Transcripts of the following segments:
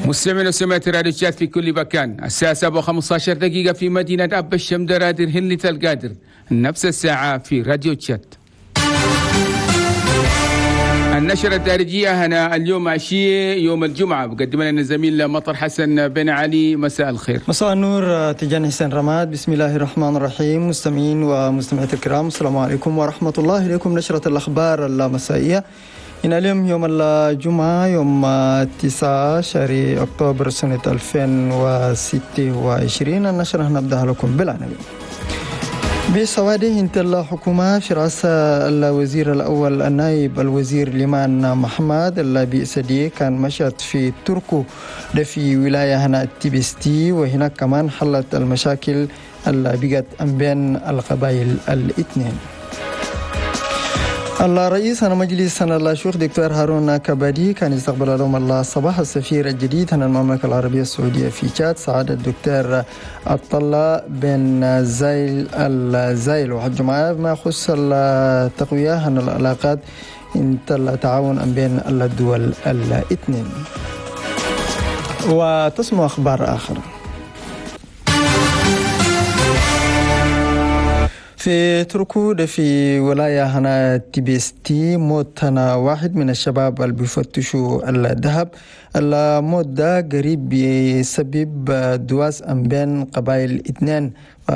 مستمعين وسمعت راديو تشات في كل مكان. الساعة 7:15 دقيقة في مدينة أبا الشمدرادر هلة القادر، نفس الساعة في راديو تشات. النشرة الدارجية هنا اليوم عشية يوم الجمعة، بقدم لنا زميل مطر حسن بن علي. مساء الخير. مساء النور تيجان حسين رماد. بسم الله الرحمن الرحيم. مستمعين ومستمعات الكرام، السلام عليكم ورحمة الله. إليكم نشرة الأخبار المسائية إن اليوم يوم الجمعة يوم 9 شهر أكتوبر سنة 2026. النشرة نبدأ لكم بالعناوين. بسواده انتهى الحكومة في رأس الوزير الأول النائب الوزير ليمان محمد البئسدي كان مشهد في تركو في ولاية هنا التبستي، وهناك كمان حلت المشاكل اللي بقت بين القبائل الاثنين. الرئيس أنا مجلس أنا الشيخ دكتور هارون كبادي كان يستقبل اليوم الله صباح السفير الجديد هنا المملكة العربية السعودية في تشاد سعادة الدكتور عطلة بن زايل وحج معاه ما يخص التقوية هنا العلاقات التعاون بين الدول الاثنين. وتسمع أخبار آخر. في تركو في ولاية هنا تبستي موت هنا واحد من الشباب اللي بيفتشوا الذهب. الموت ده قريب بسبب دواس بين قبائل اثنين.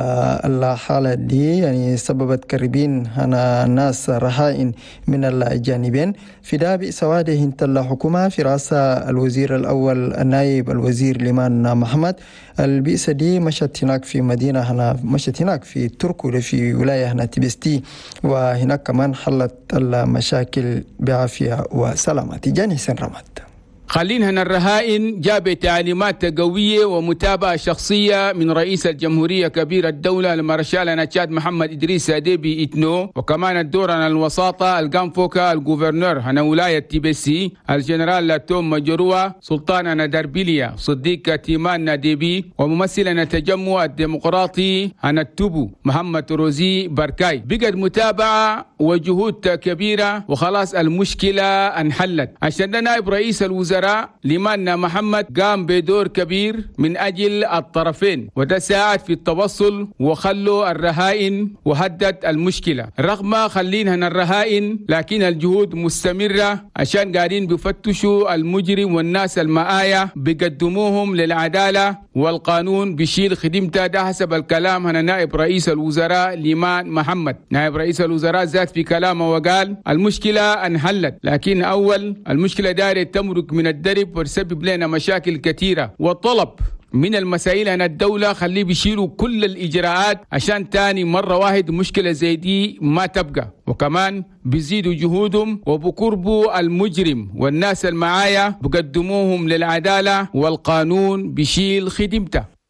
الحالة دي يعني سببت كربين هنا ناس رهائن من الجانبين. في ده بسواده انت الحكومة في رأس الوزير الأول النائب الوزير ليمان محمد البئس دي مشت هناك في مدينة هنا، مشت هناك في تركو في ولاية هنا تبستي، وهناك كمان حلت المشاكل بعافية وسلامة. تيجاني حسين رماد. خلينا هنا الرهائن جاب تعليمات قوية ومتابعة شخصية من رئيس الجمهورية كبير الدولة المارشال تشاد محمد إدريس ديبي إتنو، وكمان الدور عن الوساطة القنفوكا الجوفرنور هنا ولاية تيبسي الجنرال توم مجروا سلطان هنا دربيليا صديق تيمان ديبي، وممثل هنا التجمع الديمقراطي هنا التوبو محمد روزي بركاي. بقت متابعة وجهود كبيرة وخلاص المشكلة انحلت عشان نائب رئيس الوزراء ليمان محمد قام بدور كبير من أجل الطرفين، وده ساعد في التوصل وخلوا الرهائن وهدد المشكلة. رغم خلينها الرهائن لكن الجهود مستمرة عشان قاعدين بفتشوا المجرم والناس المآية بيقدموهم للعدالة والقانون بيشيل خدمته. ده حسب الكلام هنا نائب رئيس الوزراء ليمان محمد. نائب رئيس الوزراء ذات في كلامه وقال المشكلة انحلت، لكن أول المشكلة دارت تمرق من الدرب وتسبب لنا مشاكل كثيرة، وطلب من المسائل أن الدولة خليه بيشيلوا كل الإجراءات عشان تاني مرة واحد مشكلة زي دي ما تبقى، وكمان بيزيدوا جهودهم وبقربوا المجرم والناس المعايا بقدموهم للعدالة والقانون بيشيل خدمته.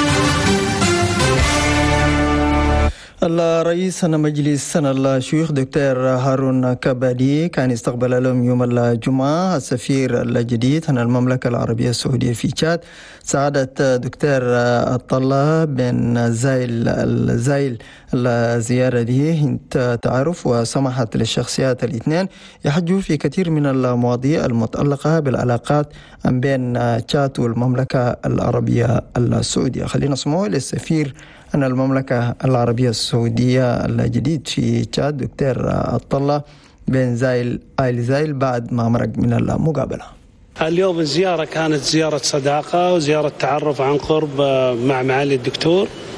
الرئيس مجلس الشيوخ دكتور هارون كبادي كان يستقبل اليوم يوم الجمعة السفير الجديد هنا المملكة العربية السعودية في تشاد سعادة دكتور عطلة بن زايل. الزيارة دي انت تعرف وسمحت للشخصيات الاثنين يحجوا في كثير من المواضيع المتعلقة بالعلاقات بين تشاد والمملكة العربية السعودية. خلينا نسمعه للسفير أن المملكة العربية السعودية الجديد في تشاد دكتور عطلة بن زايل بعد ما مرق من المقابلة. اليوم الزيارة كانت زيارة صداقة وزيارة تعرف عن قرب مع معالي الدكتور